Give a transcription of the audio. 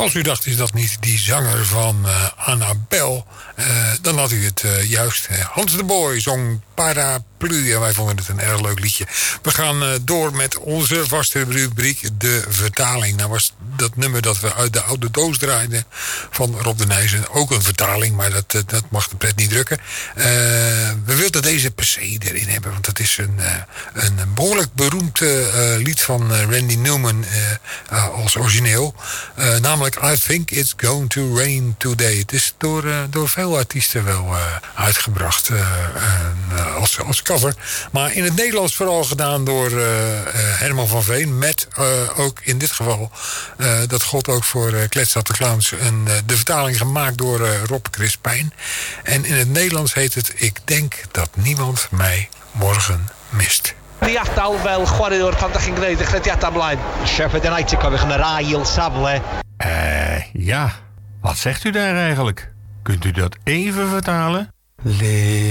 Als u dacht, is dat niet die zanger van Annabel? Dan had u het juist. Hans de Boy zong Paraplu. En wij vonden het een erg leuk liedje. We gaan door met onze vaste rubriek, de vertaling. Nou was dat nummer dat we uit de oude doos draaiden van Rob de Nijs ook een vertaling. Maar dat mag de pret niet drukken. We wilden deze per se erin hebben. Want dat is een behoorlijk beroemd lied van Randy Newman als origineel. Namelijk I Think It's Going to Rain Today. Het is door veel artiesten wel uitgebracht als cover. Maar in het Nederlands vooral gedaan door Herman van Veen. Met ook in dit geval, dat gold ook voor Klets had de Clowns, de vertaling gemaakt door Rob Crispijn. En in het Nederlands heet het Ik denk dat niemand mij morgen mist. Diadal fel chwaraewr pan dach chi'n gwneud eich rediadau ymlaen. Sheffield United cofiwch yn yr ail safle. Ja, wat zegt u daar eigenlijk? Kunt u dat even vertalen?